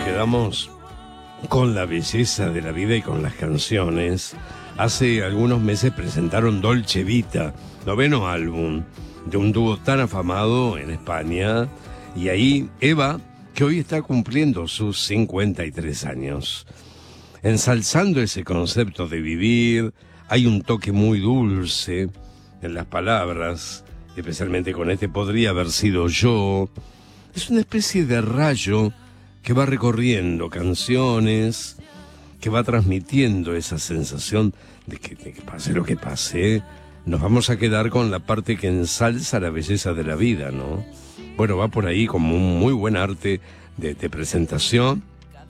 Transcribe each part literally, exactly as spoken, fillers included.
quedamos con la belleza de la vida y con las canciones. Hace algunos meses presentaron Dolce Vita, noveno álbum de un dúo tan afamado en España. Y ahí Eva, que hoy está cumpliendo sus cincuenta y tres años. Ensalzando ese concepto de vivir, hay un toque muy dulce en las palabras, especialmente con este podría haber sido yo. Es una especie de rayo que va recorriendo canciones, que va transmitiendo esa sensación de que, de que pase lo que pase, nos vamos a quedar con la parte que ensalza la belleza de la vida, ¿no? Bueno, va por ahí como un muy buen arte de, de presentación.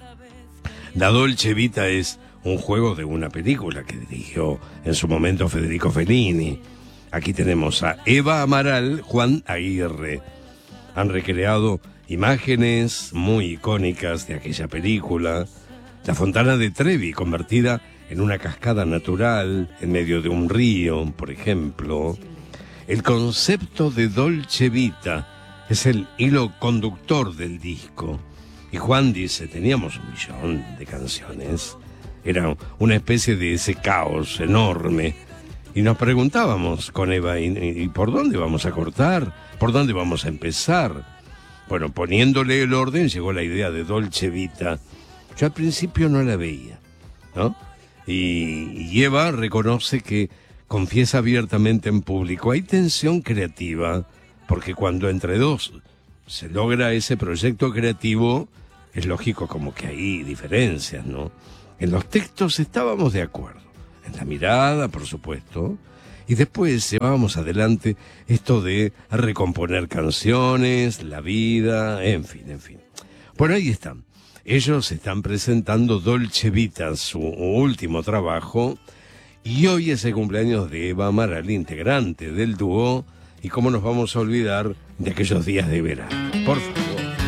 La Dolce Vita es un juego de una película que dirigió en su momento Federico Fellini. Aquí tenemos a Eva Amaral, Juan Aguirre. Han recreado imágenes muy icónicas de aquella película. La Fontana de Trevi, convertida en una cascada natural en medio de un río, por ejemplo. El concepto de Dolce Vita es el hilo conductor del disco. Y Juan dice, teníamos un millón de canciones. Era una especie de ese caos enorme. Y nos preguntábamos con Eva, ¿y, y por dónde vamos a cortar? ¿Por dónde vamos a empezar? Bueno, poniéndole el orden, llegó la idea de Dolce Vita. Yo al principio no la veía, ¿no? Y, y Eva reconoce que confiesa abiertamente en público. Hay tensión creativa, porque cuando entre dos se logra ese proyecto creativo, es lógico como que hay diferencias, ¿no? En los textos estábamos de acuerdo, en la mirada, por supuesto, y después llevábamos adelante esto de recomponer canciones, la vida, en fin, en fin. Bueno, ahí están. Ellos están presentando Dolce Vita, su último trabajo, y hoy es el cumpleaños de Eva Amaral, integrante del dúo, y cómo nos vamos a olvidar de aquellos días de verano. Por favor.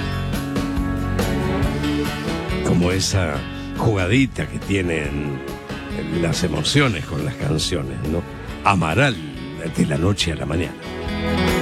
Como esa jugadita que tienen las emociones con las canciones, ¿no? Amaral, de la noche a la mañana.